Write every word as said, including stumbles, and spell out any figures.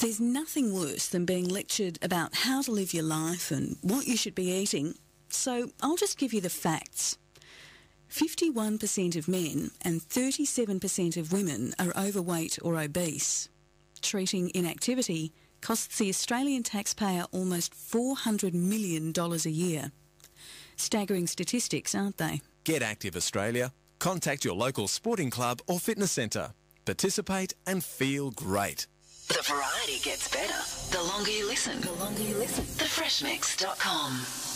There's nothing worse than being lectured about how to live your life and what you should be eating, so I'll just give you the facts. fifty-one percent of men and thirty-seven percent of women are overweight or obese. Treating inactivity costs the Australian taxpayer almost four hundred million dollars a year. Staggering statistics, aren't they? Get Active Australia. Contact your local sporting club or fitness centre. Participate and feel great. The variety gets better the longer you listen. The longer you listen. the fresh mix dot com